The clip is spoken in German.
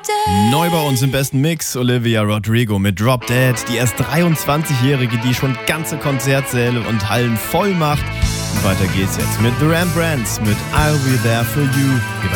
Neu bei uns im besten Mix, Olivia Rodrigo mit Drop Dead, die erst 23-Jährige, die schon ganze Konzertsäle und Hallen voll macht. Und weiter geht's jetzt mit The Rembrandts mit I'll Be There For You, hier bei